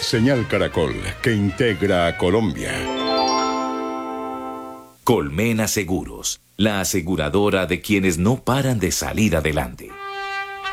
Señal Caracol, que integra a Colombia. Colmena Seguros, la aseguradora de quienes no paran de salir adelante.